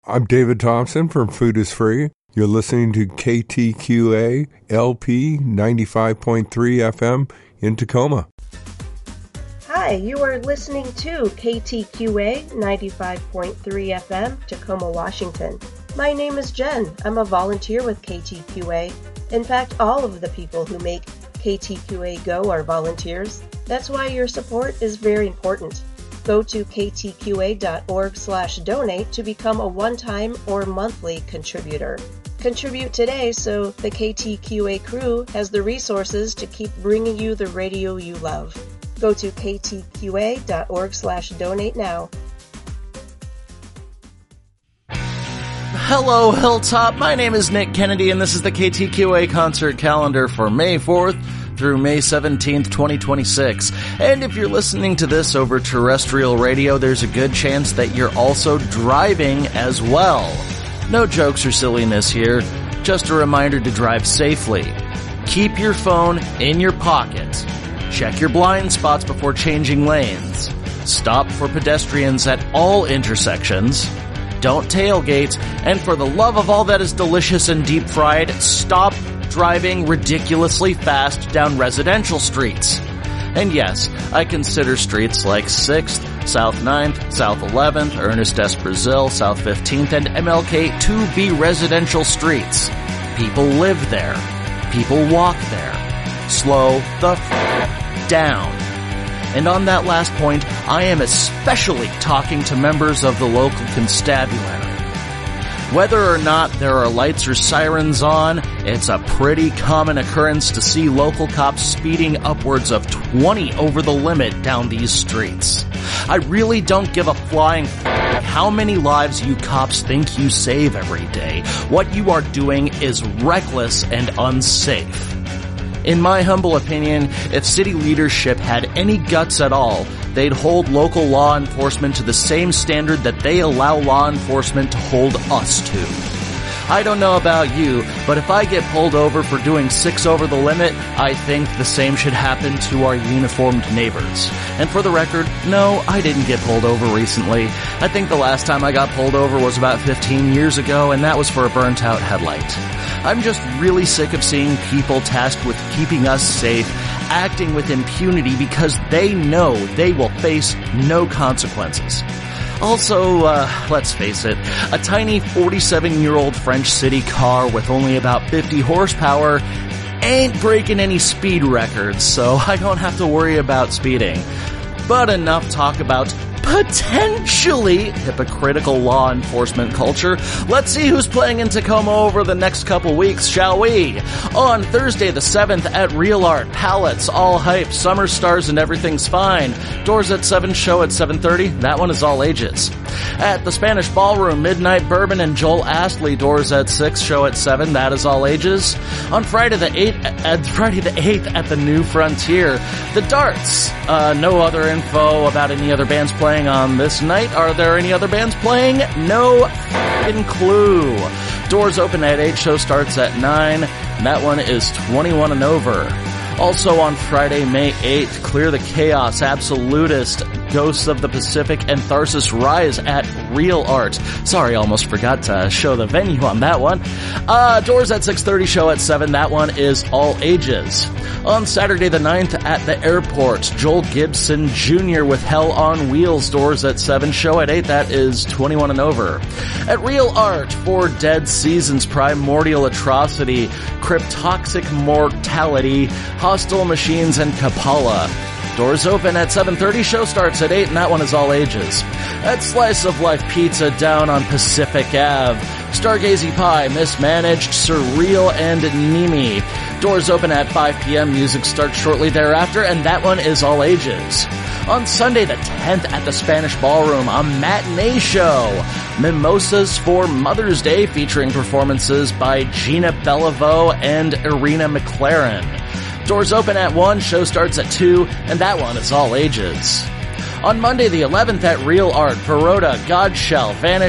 I'm David Thompson from Food is Free. You're listening to KTQA LP 95.3 FM in Tacoma. Hi, you are listening to KTQA 95.3 FM, Tacoma, Washington. My name is Jen. I'm a volunteer with KTQA. In fact, all of the people who make KTQA go are volunteers. That's why your support is very important. Go to ktqa.org/donate to become a one-time or monthly contributor. Contribute today so the KTQA crew has the resources to keep bringing you the radio you love. Go to ktqa.org/donate now. Hello, Hilltop. My name is Nick Kennedy, and this is the KTQA concert calendar for May 4th through May 17th, 2026. And if you're listening to this over terrestrial radio, there's a good chance that you're also driving as well. No jokes or silliness here. Just a reminder to drive safely. Keep your phone in your pocket. Check your blind spots before changing lanes. Stop for pedestrians at all intersections. Don't tailgate. And for the love of all that is delicious and deep fried, stop driving ridiculously fast down residential streets. And yes, I consider streets like 6th, South 9th, South 11th, Ernest S. Brazil, South 15th, and MLK to be residential streets. People live there. People walk there. Slow the down. And on that last point, I am especially talking to members of the local constabulary. Whether or not there are lights or sirens on, it's a pretty common occurrence to see local cops speeding upwards of 20 over the limit down these streets. I really don't give a flying how many lives you cops think you save every day. What you are doing is reckless and unsafe. In my humble opinion, if city leadership had any guts at all, they'd hold local law enforcement to the same standard that they allow law enforcement to hold us to. I don't know about you, but if I get pulled over for doing 6 over the limit, I think the same should happen to our uniformed neighbors. And for the record, no, I didn't get pulled over recently. I think the last time I got pulled over was about 15 years ago, and that was for a burnt-out headlight. I'm just really sick of seeing people tasked with keeping us safe, acting with impunity because they know they will face no consequences. Also, let's face it, a tiny 47-year-old French city car with only about 50 horsepower ain't breaking any speed records, so I don't have to worry about speeding. But enough talk about potentially hypocritical law enforcement culture. Let's see who's playing in Tacoma over the next couple weeks, shall we? On Thursday the 7th at Real Art, Palettes, All Hype, Summer Stars and Everything's Fine. Doors at 7, show at 7:30. That one is all ages. At the Spanish Ballroom, Midnight Bourbon and Joel Astley. Doors at 6, show at 7. That is all ages. On Friday the 8th at the New Frontier, The Darts. No other info about any other bands playing on this night. Are there any other bands playing? No f***ing clue. Doors open at 8, show starts at 9, and that one is 21 and over. Also on Friday, May 8th, Clear the Chaos, Absolutist, Ghosts of the Pacific, and Tharsis Rise at Real Art. Sorry, almost forgot to show the venue on that one. Doors at 6:30, show at 7. That one is all ages. On Saturday the 9th at the airport, Joel Gibson Jr. with Hell on Wheels. Doors at 7, show at 8. That is 21 and over. At Real Art, For Dead Seasons, Primordial Atrocity, Cryptoxic Mortality, Hostile Machines, and Kapala. Doors open at 7:30, show starts at 8, and that one is all ages. At Slice of Life Pizza down on Pacific Ave, Stargazy Pie, Mismanaged, Surreal, and Nimi. Doors open at 5 p.m., music starts shortly thereafter, and that one is all ages. On Sunday the 10th at the Spanish Ballroom, a matinee show, Mimosas for Mother's Day, featuring performances by Gina Beliveau and Irina McLaren. Doors open at 1, show starts at 2, and that one is all ages. On Monday the 11th at Real Art, Baroda, Godshell, Vanish,